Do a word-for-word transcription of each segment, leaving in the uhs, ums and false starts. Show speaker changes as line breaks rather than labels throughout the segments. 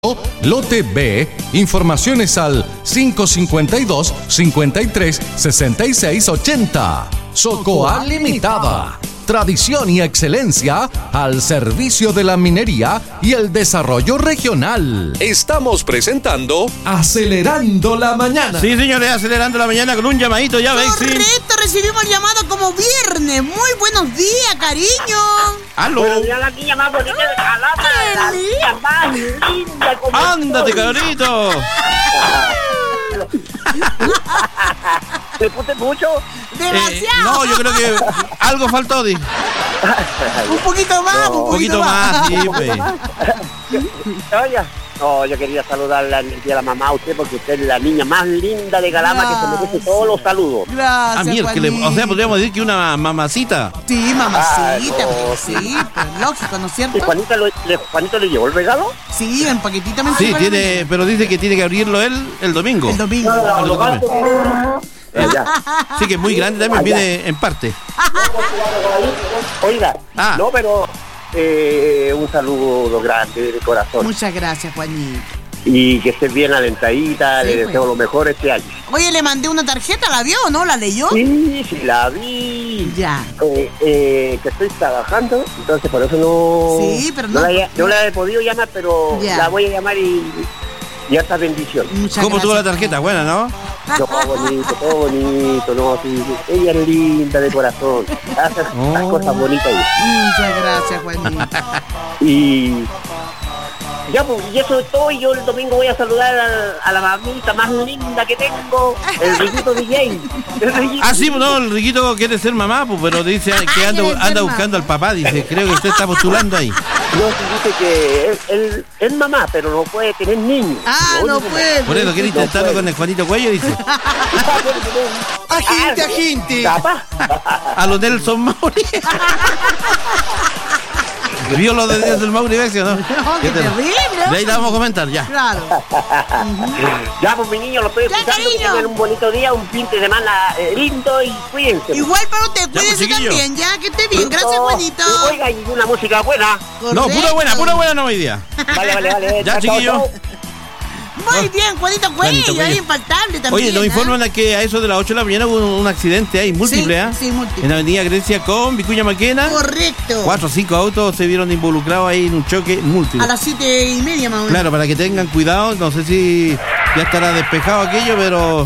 Lote B, informaciones al cinco cincuenta y dos, cincuenta y tres, sesenta y seis, ochenta. Socoa Limitada. Tradición y excelencia al servicio de la minería y el desarrollo regional. Estamos presentando Acelerando la Mañana.
Sí, señores, Acelerando la Mañana con un llamadito ya, veis.
Correcto, recibimos el llamado como viernes. Muy buenos días, cariño.
¡Aló!
Buenos días, la niña más bonita de Calama, la niña más linda como
¡Ándate, cabrito!
¿Te puse mucho?
Demasiado.
Eh, no, yo creo que algo faltó, Di.
Un poquito más,
No.
un
Un
poquito
poquito
más.
más, sí, pues.
Oye, no, yo quería saludarle a la mamá a usted porque usted es la niña más linda de Calama que se merece todos los saludos.
Gracias,
Ah, mira, que le-
Juanito.
o sea, podríamos decir que una mamacita.
Sí, mamacita,
Ah, no,
porque
sí.
sí, pues, lógico, ¿no es
¿Y
cierto?
Juanito le, le- Juanito le llevó el regalo?
Sí, en paquetita me
Sí,
entregó
tiene, pero dice que tiene que abrirlo él el domingo.
el domingo.
Eh, ya.
Sí, que es muy grande, también viene en parte.
Oiga,
Ah.
no, pero eh, un saludo grande de corazón.
Muchas gracias, Juanito.
Y que esté bien alentadita,
Sí,
le
pues.
deseo lo mejor este año.
Oye, le mandé una tarjeta, ¿la vio o no? ¿La leyó?
Sí, sí, la vi.
Ya.
Eh, eh, que estoy trabajando, entonces por eso no,
Sí, pero no-
la, he- no la he podido llamar, pero
Ya.
la voy a llamar y, y harta bendición.
Muchas
¿Cómo tuvo la
gracias.
tarjeta? Buena, ¿no?
Todo bonito, todo bonito, no, sí, sí, ella es linda de corazón, hace
Oh.
las cosas bonitas ahí.
Muchas gracias, Juanito.
Y ya, pues, y eso es todo, y yo el domingo voy a saludar a, a la mamita más linda que tengo, el Riquito D J. El Riquito.
Ah, sí, no, el Riquito quiere ser mamá, pues, pero dice que anda,
quiere ser
anda
mamá.
buscando al papá, dice, creo que usted está postulando ahí.
No, sí dice que él, él es mamá, pero no puede tener niños.
Ah,
Lo
no
único-
puede.
Por eso quiere
No
intentarlo
puede.
con el Juanito Cuello, dice.
Agente, agente.
Capaz.
A los Nelson Mauri. ¿Vio lo de Nelson Mauri, Bexi, o no?
No, qué
¿Qué tal?
terrible.
De ahí la vamos a comentar, ya.
Claro.
Ya, pues mi niño, lo estoy
Ya,
escuchando, que
cariño.
tengan un bonito día, un fin de semana eh, lindo y cuídense.
Igual para usted,
pues,
cuídese
chiquillo.
también, ya, que esté bien. Gracias,
Listo.
Juanito.
Oiga, y una música buena.
No, pura buena, pura buena no hoy día.
Vale, vale, vale.
Ya,
Chao, chao,
chiquillo.
chao.
Muy bien, Juanito
Juanito
Cuello,
Cuello.
ahí infaltable también.
Oye, nos
¿eh?
informan a que a eso de las ocho de la mañana hubo un, un accidente ahí, múltiple,
Sí,
¿ah?
sí, múltiple.
En la avenida Grecia con Vicuña Maquena.
Correcto.
Cuatro o cinco autos se vieron involucrados ahí en un choque múltiple.
A las siete y media más o menos.
Claro, para que tengan cuidado, no sé si ya estará despejado aquello, pero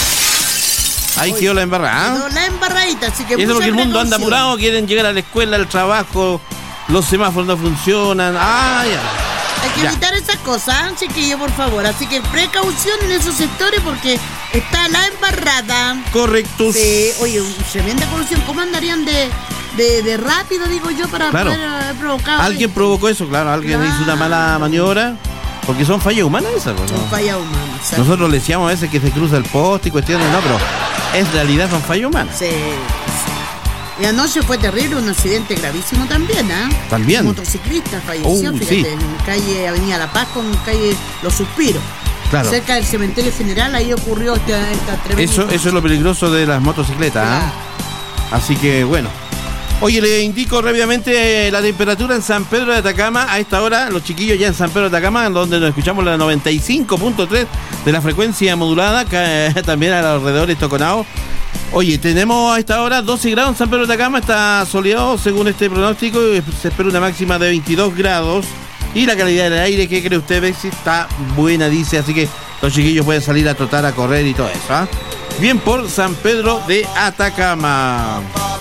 ahí quedó la embarrada. ¿ah?
Quedó la embarradita, así que
Y eso
mucha
porque el mundo anda
precaución.
apurado, quieren llegar a la escuela, al trabajo, los semáforos no funcionan. Ah, ya.
Hay que
Ya.
evitar esas cosas, ¿eh, chiquillo, por favor. Así que precaución en esos sectores porque está la embarrada.
Correctos.
Sí, oye, un- tremenda colusión. ¿Cómo andarían de, de, de rápido, digo yo, para
Claro.
poder haber provocado?
Alguien provocó eso, claro, alguien
Claro.
hizo una mala maniobra, porque son fallas humanas esas, pues, ¿no?
Son falla humana. exacto.
Nosotros le decíamos a veces que se cruza el poste y cuestiones, no, pero en realidad son fallas humanas.
Sí, sí. Y anoche fue terrible, un accidente gravísimo también, ¿ah?
También.
Un motociclista falleció,
Oh,
fíjate,
sí.
en calle Avenida La Paz con calle Los Suspiros.
Claro.
Cerca del cementerio general, ahí ocurrió esta, esta tremenda.
Eso, eso es lo peligroso de las motocicletas, ¿ah? Así que bueno. Oye, le indico rápidamente eh, la temperatura en San Pedro de Atacama. A esta hora, los chiquillos ya en San Pedro de Atacama, en donde nos escuchamos la noventa y cinco punto tres de la frecuencia modulada, acá, eh, también a los alrededores Toconao. Oye, tenemos a esta hora doce grados en San Pedro de Atacama, está soleado según este pronóstico, y se espera una máxima de veintidós grados. Y la calidad del aire, ¿qué cree usted, Bexi? Está buena, dice, así que los chiquillos pueden salir a trotar, a correr y todo eso, ¿ah? Bien por San Pedro de Atacama.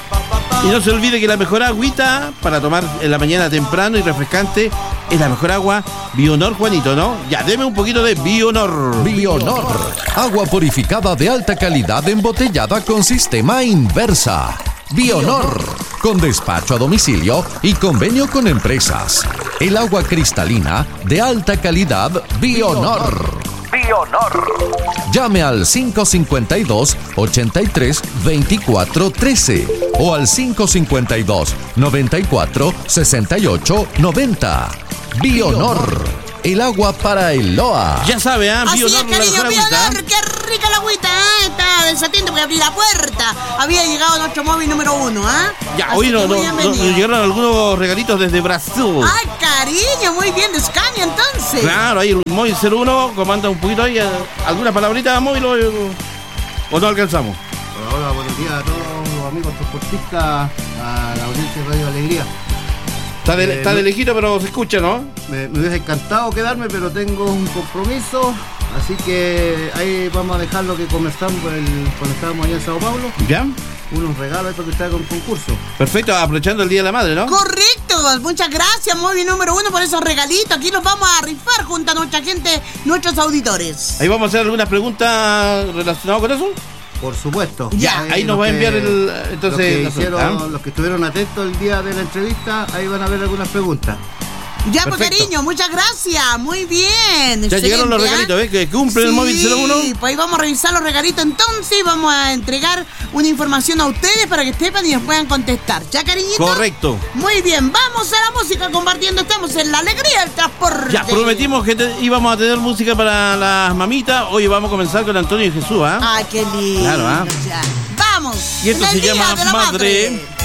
Y no se olvide que la mejor agüita para tomar en la mañana temprano y refrescante es la mejor agua Bionor, Juanito, ¿no? Ya, deme un poquito de Bionor.
Bionor, agua purificada de alta calidad embotellada con sistema inversa. Bionor, con despacho a domicilio y convenio con empresas. El agua cristalina de alta calidad Bionor. Bionor. Llame al cinco cinco dos, ochenta y tres, veinticuatro trece o al cinco cinco dos, noventa y cuatro, sesenta y ocho, noventa. Bionor, el agua para el L O A.
Ya sabe, ¿ah?
Así es,
Bionor, la
cariño,
mejor agüita.
Bionor, qué rica la agüita, ¿ah? Estaba desatiento porque abrí la puerta. Había llegado nuestro móvil número uno, ¿ah?
Ya,
Así
hoy no,
que
no,
muy
no-
bienvenido.
nos llegaron algunos regalitos desde Brasil.
¡Ay, cariño, muy bien, de Scania entonces.
Claro, ahí el móvil cero uno comanda un poquito ahí, alguna palabrita móvil o, o no alcanzamos.
Hola, hola, buenos días a todos los amigos transportistas, a la audiencia de Radio Alegría.
Está de,
eh,
está de lejito, pero se escucha, ¿no?
Me, me hubiese encantado quedarme, pero tengo un compromiso, así que ahí vamos a dejar lo que conversamos el, cuando estábamos allá en Sao Paulo.
¿Ya?
Unos regalos para que usted haga un concurso.
Perfecto, aprovechando el Día de la Madre, ¿no?
Correcto, muchas gracias, muy bien, número uno por esos regalitos. Aquí los vamos a rifar junto a nuestra gente, nuestros auditores.
Ahí vamos a hacer algunas preguntas relacionadas con eso.
Por supuesto.
Ya,
ahí,
ahí nos va a enviar el... Entonces,
los que,
la
hicieron,
pregunta, ¿eh?
los que estuvieron atentos el día de la entrevista, ahí van a ver algunas preguntas.
Ya, pues,
Perfecto.
cariño, muchas gracias, muy bien.
Ya llegaron los regalitos, ¿ves? Que cumplen
sí,
el móvil cero uno.
Sí, pues ahí vamos a revisar los regalitos entonces y vamos a entregar una información a ustedes para que sepan y nos puedan contestar. ¿Ya, cariñito?
Correcto.
Muy bien, vamos a la música compartiendo. Estamos en la alegría del transporte.
Ya prometimos que te, íbamos a tener música para las mamitas. Hoy vamos a comenzar con Antonio y Jesús, ¿ah?
Ay, qué lindo.
Claro, ¿ah?
Ya. Vamos.
Y esto
en el
se
Día
llama
de la
Madre.